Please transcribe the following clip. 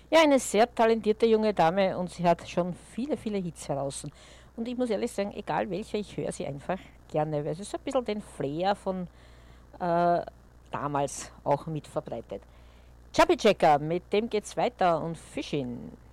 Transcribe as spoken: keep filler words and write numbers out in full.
Ja, eine sehr talentierte junge Dame und sie hat schon viele, viele Hits heraus. Und ich muss ehrlich sagen, egal welche, ich höre sie einfach gerne, weil sie so ein bisschen den Flair von äh, damals auch mit verbreitet. Chubby Checker, mit dem geht's weiter und Fishing.